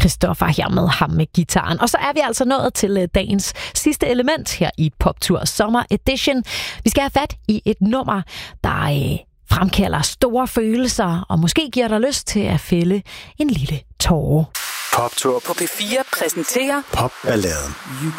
Christoffer her med ham med gitaren. Og så er vi altså nået til dagens sidste element her i Poptur Sommer Edition. Vi skal have fat i et nummer, der fremkalder store følelser, og måske giver dig lyst til at fælde en lille tåre. Poptur på P4 præsenterer Popballaden. You